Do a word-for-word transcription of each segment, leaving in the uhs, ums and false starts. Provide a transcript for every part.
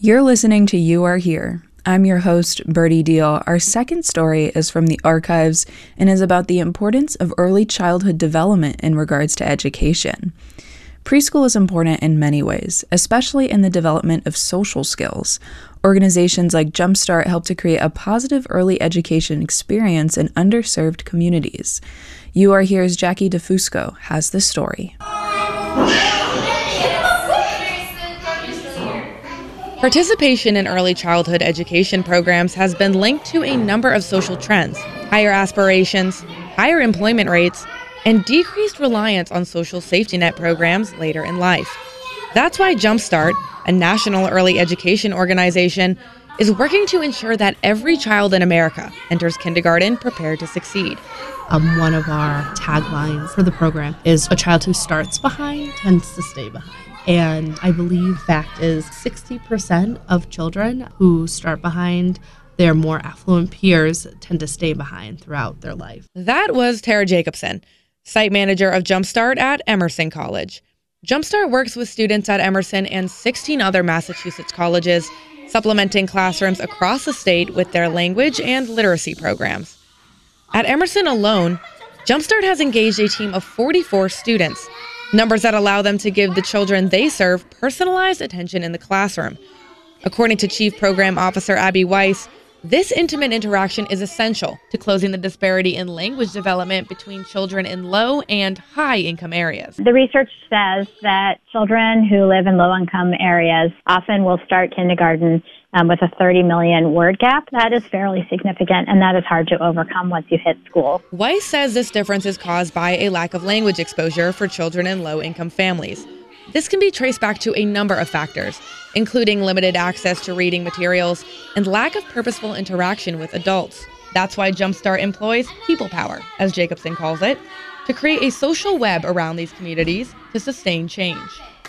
You're listening to You Are Here. I'm your host, Birdie Deal. Our second story is from the archives and is about the importance of early childhood development in regards to education. Preschool is important in many ways, especially in the development of social skills. Organizations like Jumpstart help to create a positive early education experience in underserved communities. You Are Here's Jackie DeFusco has the story. Participation in early childhood education programs has been linked to a number of social trends: higher aspirations, higher employment rates, and decreased reliance on social safety net programs later in life. That's why Jumpstart, a national early education organization, is working to ensure that every child in America enters kindergarten prepared to succeed. Um, one of our taglines for the program is, "A child who starts behind tends to stay behind." And I believe fact is sixty percent of children who start behind their more affluent peers tend to stay behind throughout their life. That was Tara Jacobson, site manager of Jumpstart at Emerson College. Jumpstart works with students at Emerson and sixteen other Massachusetts colleges, supplementing classrooms across the state with their language and literacy programs. At Emerson alone, Jumpstart has engaged a team of forty-four students, numbers that allow them to give the children they serve personalized attention in the classroom. According to Chief Program Officer Abby Weiss, this intimate interaction is essential to closing the disparity in language development between children in low and high income areas. The research says that children who live in low income areas often will start kindergarten um, with a thirty million word gap. That is fairly significant, and that is hard to overcome once you hit school. Weiss says this difference is caused by a lack of language exposure for children in low income families. This can be traced back to a number of factors, including limited access to reading materials and lack of purposeful interaction with adults. That's why Jumpstart employs people power, as Jacobson calls it, to create a social web around these communities to sustain change.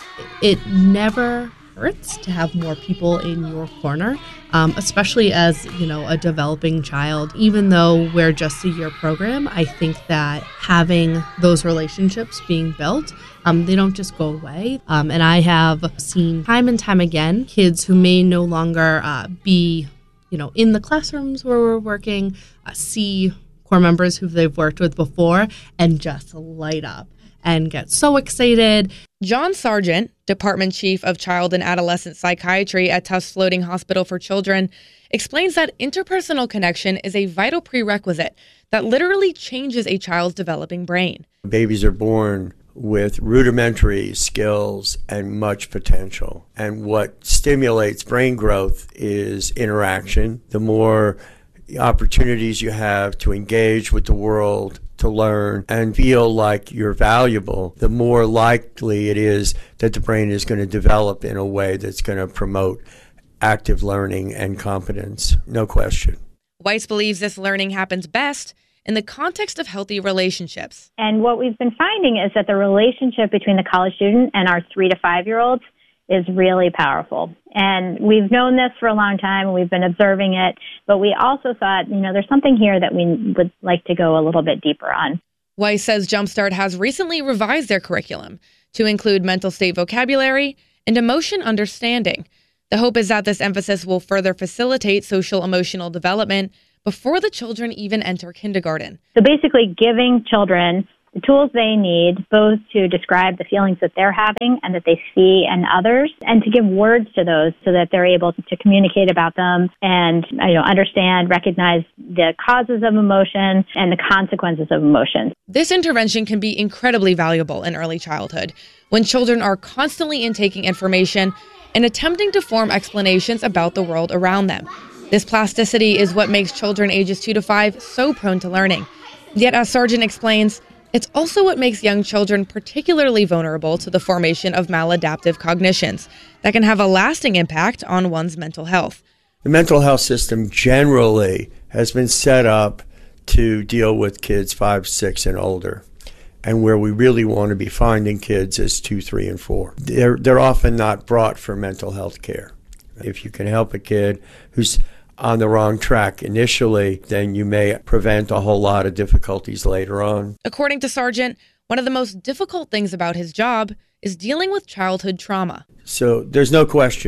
It never hurts to have more people in your corner, um, especially as, you know, a developing child. Even though we're just a year program, I think that having those relationships being built, um, they don't just go away. Um, and I have seen time and time again kids who may no longer uh, be, you know, in the classrooms where we're working, uh, see core members who they've worked with before and just light up and get so excited. John Sargent, Department Chief of Child and Adolescent Psychiatry at Tufts Floating Hospital for Children, explains that interpersonal connection is a vital prerequisite that literally changes a child's developing brain. Babies are born with rudimentary skills and much potential. And what stimulates brain growth is interaction. The more opportunities you have to engage with the world, to learn and feel like you're valuable, the more likely it is that the brain is going to develop in a way that's going to promote active learning and competence. No question. Weiss believes this learning happens best in the context of healthy relationships. And what we've been finding is that the relationship between the college student and our three to five-year-olds is really powerful. And we've known this for a long time, and we've been observing it, but we also thought, you know, there's something here that we would like to go a little bit deeper on. Weiss says Jumpstart has recently revised their curriculum to include mental state vocabulary and emotion understanding. The hope is that this emphasis will further facilitate social emotional development before the children even enter kindergarten. So basically giving children the tools they need both to describe the feelings that they're having and that they see in others, and to give words to those so that they're able to communicate about them and, you know, understand, recognize the causes of emotion and the consequences of emotion. This intervention can be incredibly valuable in early childhood when children are constantly intaking information and attempting to form explanations about the world around them. This plasticity is what makes children ages two to five so prone to learning. Yet, as Sargent explains, it's also what makes young children particularly vulnerable to the formation of maladaptive cognitions that can have a lasting impact on one's mental health. The mental health system generally has been set up to deal with kids five, six, and older. And where we really want to be finding kids is two, three, and four. They're, they're often not brought for mental health care. If you can help a kid who's on the wrong track initially, then you may prevent a whole lot of difficulties later on. According to Sargent, one of the most difficult things about his job is dealing with childhood trauma. So there's no question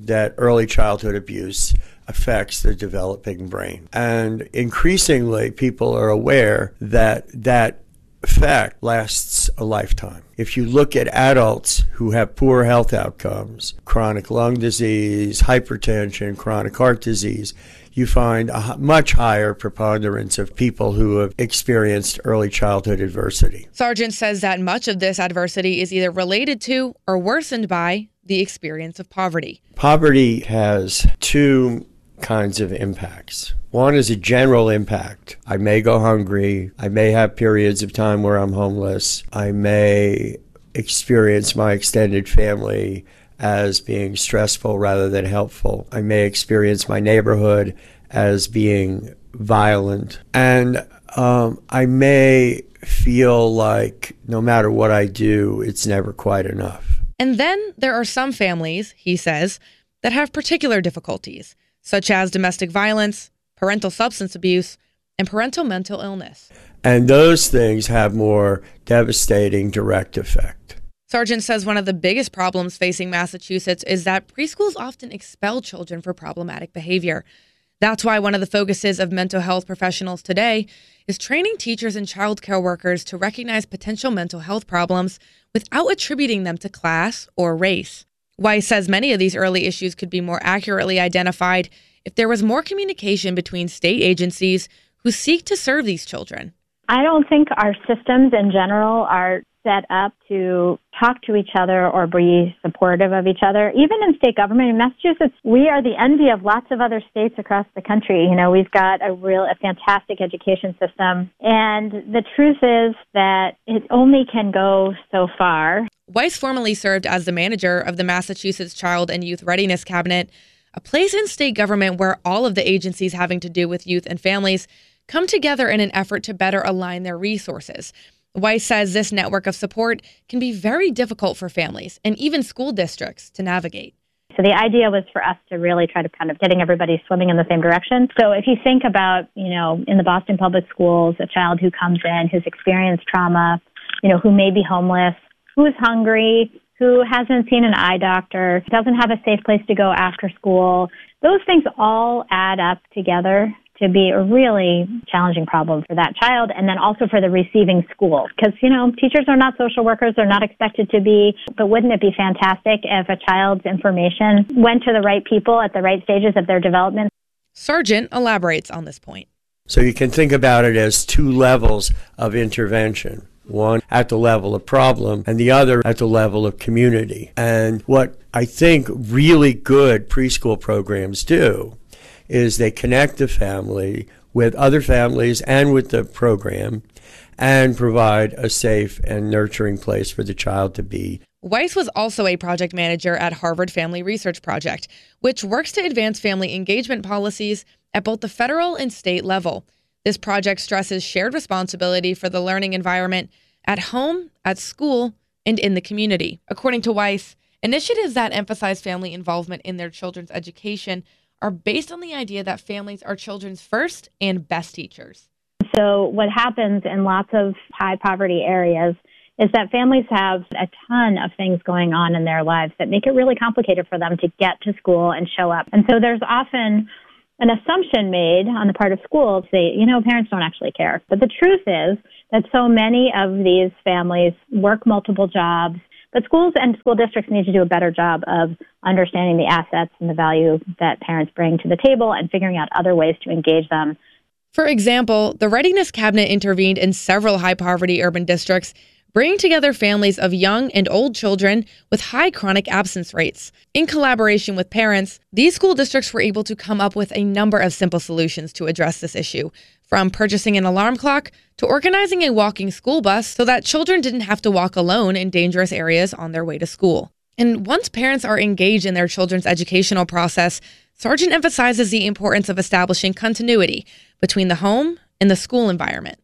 that early childhood abuse affects the developing brain. And increasingly, people are aware that that effect lasts a lifetime. If you look at adults who have poor health outcomes, chronic lung disease, hypertension, chronic heart disease, you find a much higher preponderance of people who have experienced early childhood adversity. Sargent says that much of this adversity is either related to or worsened by the experience of poverty. Poverty has two kinds of impacts. One is a general impact. I may go hungry. I may have periods of time where I'm homeless. I may experience my extended family as being stressful rather than helpful. I may experience my neighborhood as being violent. And um, I may feel like no matter what I do, it's never quite enough. And then there are some families, he says, that have particular difficulties, such as domestic violence, parental substance abuse, and parental mental illness. And those things have more devastating direct effect. Sargent says one of the biggest problems facing Massachusetts is that preschools often expel children for problematic behavior. That's why one of the focuses of mental health professionals today is training teachers and child care workers to recognize potential mental health problems without attributing them to class or race. Weiss says many of these early issues could be more accurately identified if there was more communication between state agencies who seek to serve these children. I don't think our systems in general are set up to talk to each other or be supportive of each other. Even in state government in Massachusetts, we are the envy of lots of other states across the country. You know, we've got a real, a fantastic education system. And the truth is that it only can go so far. Weiss formerly served as the manager of the Massachusetts Child and Youth Readiness Cabinet, a place in state government where all of the agencies having to do with youth and families come together in an effort to better align their resources. Weiss says this network of support can be very difficult for families and even school districts to navigate. So the idea was for us to really try to kind of getting everybody swimming in the same direction. So if you think about, you know, in the Boston Public Schools, a child who comes in, who's experienced trauma, you know, who may be homeless, who's hungry, who hasn't seen an eye doctor, doesn't have a safe place to go after school, those things all add up together to be a really challenging problem for that child and then also for the receiving school. Because, you know, teachers are not social workers, they're not expected to be, but wouldn't it be fantastic if a child's information went to the right people at the right stages of their development? Sargent elaborates on this point. So you can think about it as two levels of intervention. One at the level of problem and the other at the level of community. And what I think really good preschool programs do is they connect the family with other families and with the program and provide a safe and nurturing place for the child to be. Weiss was also a project manager at Harvard Family Research Project, which works to advance family engagement policies at both the federal and state level. This project stresses shared responsibility for the learning environment at home, at school, and in the community. According to Weiss, initiatives that emphasize family involvement in their children's education are based on the idea that families are children's first and best teachers. So what happens in lots of high poverty areas is that families have a ton of things going on in their lives that make it really complicated for them to get to school and show up. And so there's often an assumption made on the part of schools to say, you know, parents don't actually care. But the truth is that so many of these families work multiple jobs, but schools and school districts need to do a better job of understanding the assets and the value that parents bring to the table and figuring out other ways to engage them. For example, the Readiness Cabinet intervened in several high-poverty urban districts, bringing together families of young and old children with high chronic absence rates. In collaboration with parents, these school districts were able to come up with a number of simple solutions to address this issue, from purchasing an alarm clock to organizing a walking school bus so that children didn't have to walk alone in dangerous areas on their way to school. And once parents are engaged in their children's educational process, Sargent emphasizes the importance of establishing continuity between the home and the school environment.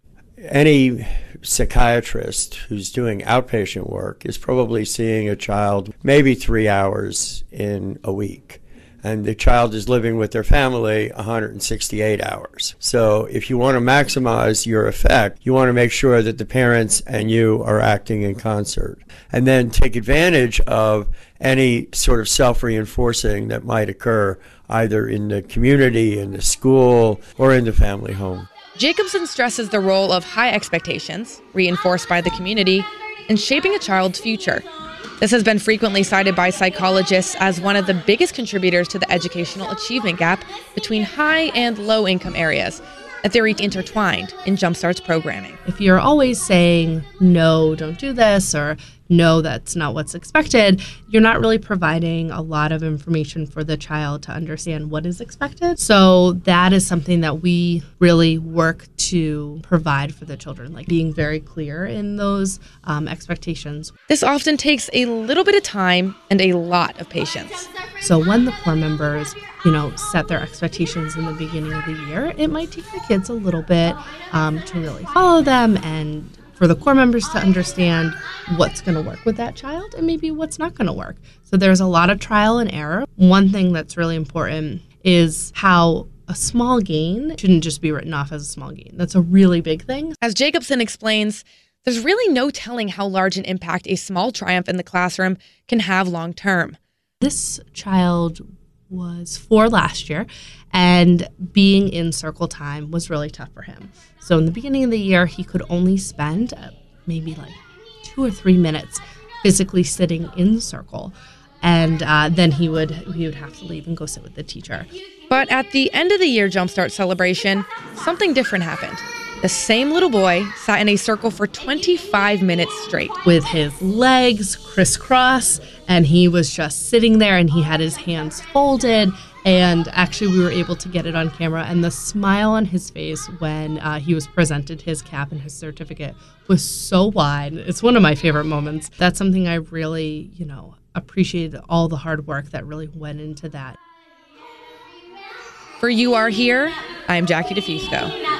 Any psychiatrist who's doing outpatient work is probably seeing a child maybe three hours in a week. And the child is living with their family one hundred sixty-eight hours. So if you want to maximize your effect, you want to make sure that the parents and you are acting in concert. And then take advantage of any sort of self-reinforcing that might occur either in the community, in the school, or in the family home. Jacobson stresses the role of high expectations, reinforced by the community, in shaping a child's future. This has been frequently cited by psychologists as one of the biggest contributors to the educational achievement gap between high and low income areas, a theory intertwined in Jumpstart's programming. If you're always saying, no, don't do this, or no, that's not what's expected, you're not really providing a lot of information for the child to understand what is expected. So that is something that we really work to provide for the children, like being very clear in those um, expectations. This often takes a little bit of time and a lot of patience. So when the core members, you know, set their expectations in the beginning of the year, it might take the kids a little bit um, to really follow them and for the core members to understand what's going to work with that child and maybe what's not going to work. So there's a lot of trial and error. One thing that's really important is how a small gain shouldn't just be written off as a small gain. That's a really big thing. As Jacobson explains, there's really no telling how large an impact a small triumph in the classroom can have long term. This child was four last year, and being in circle time was really tough for him. So in the beginning of the year, he could only spend uh, maybe like two or three minutes physically sitting in the circle, and uh, then he would he would have to leave and go sit with the teacher. But at the end of the year Jumpstart celebration, something different happened. The same little boy sat in a circle for twenty-five minutes straight. With his legs crisscross, and he was just sitting there, and he had his hands folded, and actually we were able to get it on camera, and the smile on his face when uh, he was presented his cap and his certificate was so wide. It's one of my favorite moments. That's something I really, you know, appreciated, all the hard work that really went into that. For You Are Here, I'm Jackie DeFusco.